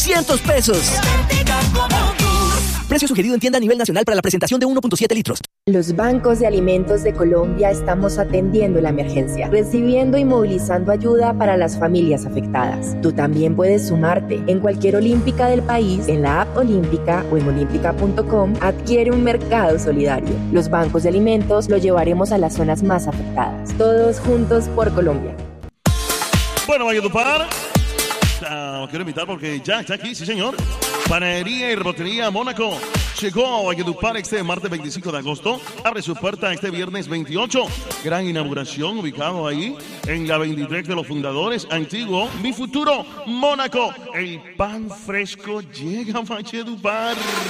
pesos. Precio sugerido en tienda a nivel nacional para la presentación de 1.7 litros. Los bancos de alimentos de Colombia estamos atendiendo la emergencia, recibiendo y movilizando ayuda para las familias afectadas. Tú también puedes sumarte. En cualquier olímpica del país, en la app Olímpica o en olímpica.com, adquiere un mercado solidario. Los bancos de alimentos lo llevaremos a las zonas más afectadas. Todos juntos por Colombia. Bueno, Valledupar, quiero invitar porque ya está aquí, sí señor. Panadería y Repostería Mónaco llegó a Valledupar este martes 25 de agosto. Abre su puerta este viernes 28. Gran inauguración ubicado ahí en la 23 de los Fundadores, antiguo Mi Futuro Mónaco. El pan fresco llega a Valledupar.